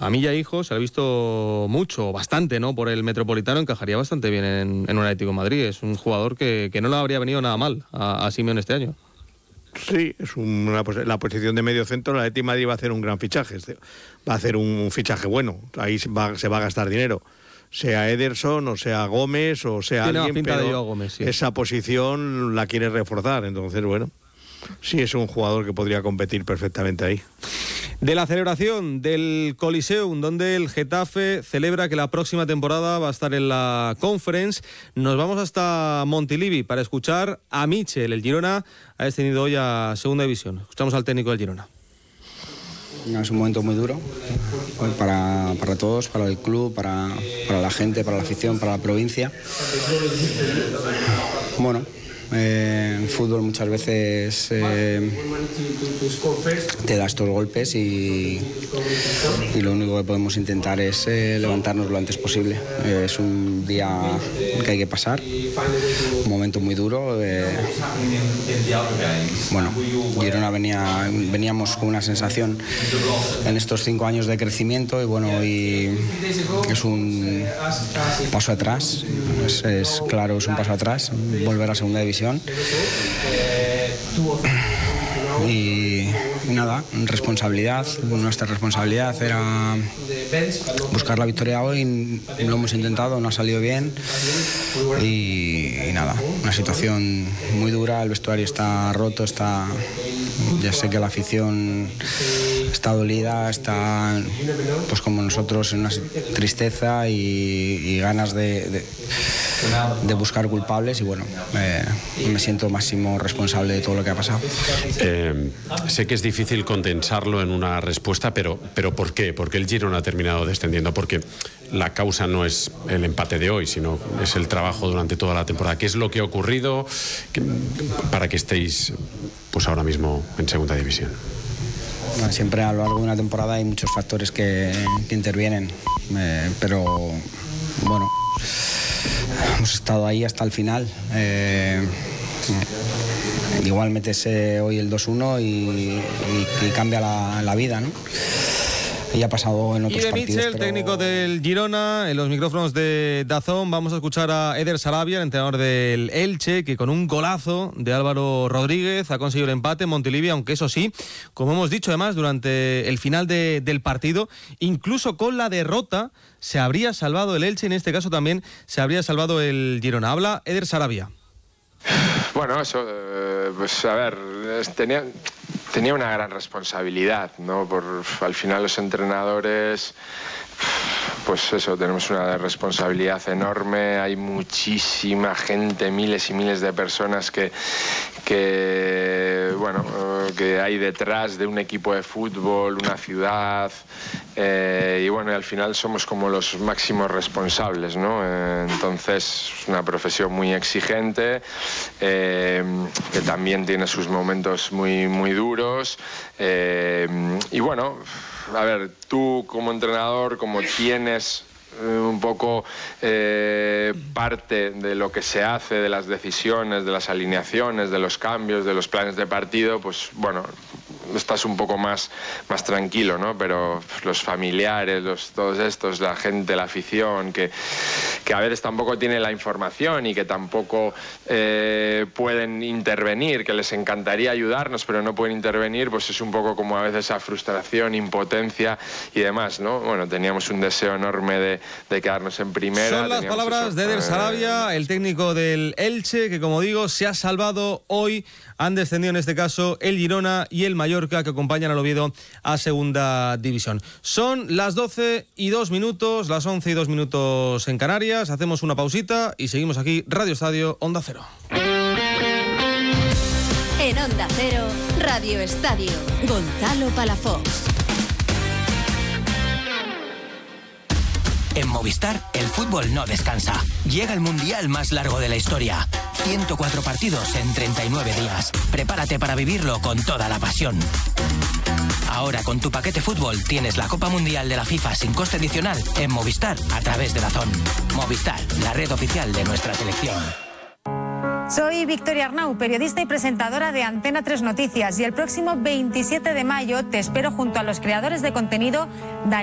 a mí y a Hijo se ha visto mucho, bastante, ¿no? Por el Metropolitano, encajaría bastante bien en un Atlético de Madrid. Es un jugador que no le habría venido nada mal a Simeone este año. Sí, es la posición de medio centro. El Atlético de Madrid va a hacer un gran fichaje, va a hacer un fichaje bueno, ahí se va a gastar dinero, sea Ederson o sea Gómez o sea tiene alguien, pinta pero de Gómez, sí. Esa posición la quiere reforzar, entonces bueno, sí es un jugador que podría competir perfectamente ahí. De la celebración del Coliseum, donde el Getafe celebra que la próxima temporada va a estar en la Conference, nos vamos hasta Montilivi para escuchar a Michel. El Girona ha descendido hoy a Segunda División. Escuchamos al técnico del Girona. Es un momento muy duro para todos, para el club, para la gente, para la afición, para la provincia. Bueno, en fútbol muchas veces te da estos golpes y lo único que podemos intentar es levantarnos lo antes posible. Es un día que hay que pasar, un momento muy duro. Bueno, Girona veníamos con una sensación en estos 5 años de crecimiento y bueno, y es un paso atrás, es claro, es un paso atrás, volver a Segunda División. Y nada, responsabilidad. Nuestra responsabilidad era buscar la victoria hoy, lo hemos intentado, no ha salido bien y nada, una situación muy dura, el vestuario está roto, ya sé que la afición está dolida, está pues como nosotros en una tristeza y ganas de buscar culpables y bueno, me siento máximo responsable de todo lo que ha pasado. Sé que es difícil condensarlo en una respuesta, pero ¿por qué? ¿Por qué el Girona ha terminado descendiendo? Porque la causa no es el empate de hoy, sino es el trabajo durante toda la temporada. ¿Qué es lo que ha ocurrido para que estéis pues ahora mismo en Segunda División? Siempre a lo largo de una temporada hay muchos factores que intervienen, pero bueno, hemos estado ahí hasta el final. Igual metes hoy el 2-1 y cambia la vida, ¿no? Y ha pasado en otros partidos. Y de Michel, técnico del Girona, en los micrófonos de DAZN vamos a escuchar a Eder Sarabia, el entrenador del Elche, que con un golazo de Álvaro Rodríguez ha conseguido el empate en Montilivi, aunque eso sí, como hemos dicho además durante el final del partido, incluso con la derrota se habría salvado el Elche, en este caso también se habría salvado el Girona. Habla Eder Sarabia. Bueno, eso, pues a ver, tenía una gran responsabilidad, ¿no? Al final los entrenadores, pues eso, tenemos una responsabilidad enorme, hay muchísima gente, miles y miles de personas que hay detrás de un equipo de fútbol, una ciudad, y bueno, y al final somos como los máximos responsables, ¿no? Entonces es una profesión muy exigente, que también tiene sus momentos muy, muy duros, y bueno, a ver, tú como entrenador, como tienes un poco parte de lo que se hace, de las decisiones, de las alineaciones, de los cambios, de los planes de partido, pues bueno, estás un poco más tranquilo, ¿no? Pero los familiares, todos estos, la gente, la afición, que a veces tampoco tiene la información y que tampoco pueden intervenir, que les encantaría ayudarnos, pero no pueden intervenir, pues es un poco como a veces esa frustración, impotencia y demás, ¿no? Bueno, teníamos un deseo enorme de quedarnos en primera. Son las palabras de Eder Sarabia, el técnico del Elche, que como digo, se ha salvado hoy. Han descendido en este caso el Girona y el Mallorca, que acompañan al Oviedo a Segunda División. Son las 12:02, las 11:02 en Canarias. Hacemos una pausita y seguimos aquí, Radio Estadio, Onda Cero. En Onda Cero, Radio Estadio, Gonzalo Palafox. En Movistar, el fútbol no descansa. Llega el mundial más largo de la historia. 104 partidos en 39 días. Prepárate para vivirlo con toda la pasión. Ahora con tu paquete fútbol tienes la Copa Mundial de la FIFA sin coste adicional en Movistar a través de DAZN. Movistar, la red oficial de nuestra selección. Soy Victoria Arnau, periodista y presentadora de Antena 3 Noticias, y el próximo 27 de mayo te espero junto a los creadores de contenido